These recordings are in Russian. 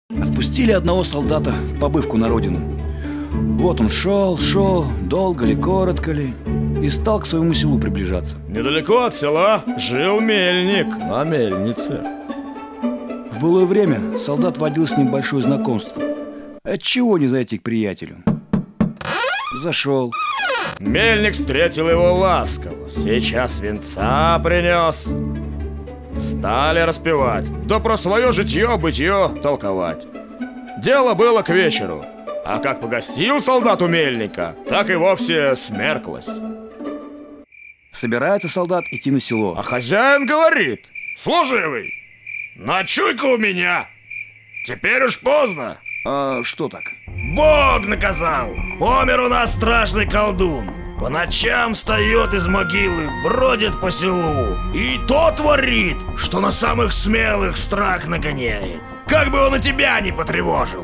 Отпустили одного солдата в побывку на родину. Вот он шел, долго ли, коротко ли, и стал к своему селу приближаться. Недалеко от села жил мельник на мельнице. В былое время солдат водил с ним большое знакомство. Отчего не зайти к приятелю? Зашел. Мельник встретил его ласково. Сейчас венца принес. Стали распевать, да про свое житье-бытье толковать. Дело было к вечеру, а как погостил солдат у мельника, так и вовсе смерклось. Собирается солдат идти на село. А хозяин говорит: служивый, ночуй-ка у меня, теперь уж поздно. А что так? Бог наказал, помер у нас страшный колдун. По ночам встает из могилы, бродит по селу. И то творит, что на самых смелых страх нагоняет. Как бы он и тебя не потревожил.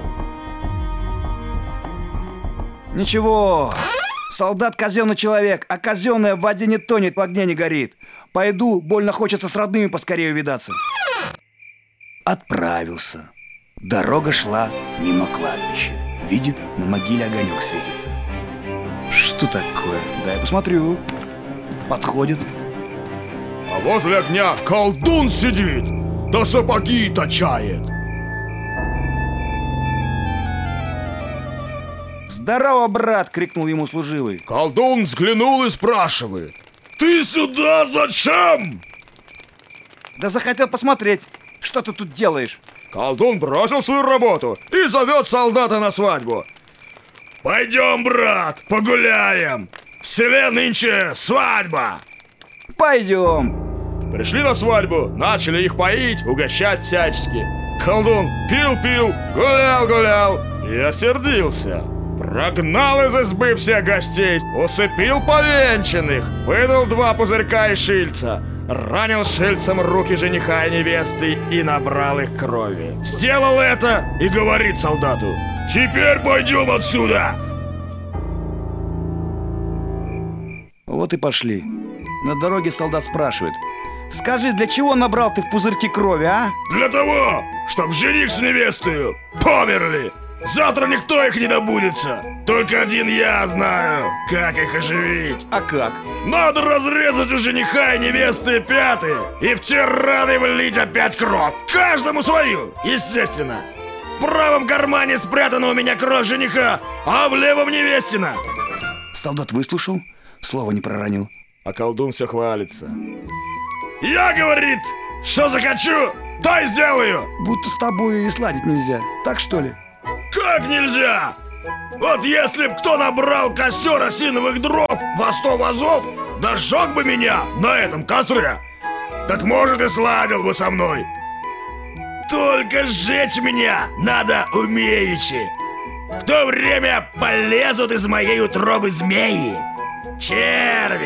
Ничего, солдат казенный человек, а казенное в воде не тонет, в огне не горит. Пойду, больно хочется с родными поскорее увидаться. Отправился. Дорога шла мимо кладбища. Видит, на могиле огонек светится. Что такое? Дай посмотрю. Подходит. А возле огня колдун сидит, да сапоги точает. «Здорово, брат!» — крикнул ему служивый. Колдун взглянул и спрашивает: ты сюда зачем? Да захотел посмотреть, что ты тут делаешь. Колдун бросил свою работу и зовет солдата на свадьбу. Пойдем, брат, погуляем. В селе нынче свадьба. Пойдем. Пришли на свадьбу, начали их поить, угощать всячески. Колдун пил, гулял и осердился. Прогнал из избы всех гостей, усыпил повенчанных, вынул 2 пузырька из шильца, ранил шильцем руки жениха и невесты и набрал их крови. Сделал это и говорит солдату: теперь пойдем отсюда. Вот и пошли. На дороге солдат спрашивает: скажи, для чего набрал ты в пузырьки крови, а? Для того, чтоб жених с невестой померли. Завтра никто их не добудется. Только один я знаю, как их оживить. А как? Надо разрезать у жениха и невесты пяты и в те раны влить опять кровь. Каждому свою, естественно. В правом кармане спрятана у меня кровь жениха, а в левом невестина. Солдат выслушал, слова не проронил. А колдун все хвалится. Я, говорит, что захочу, то и сделаю. Будто с тобой и сладить нельзя, так что ли? Как нельзя? Вот если б кто набрал костер осиновых дров во 100 вазов, да сжег бы меня на этом костре, так может и сладил бы со мной. Только сжечь меня надо умеючи. В то время полезут из моей утробы змеи, черви.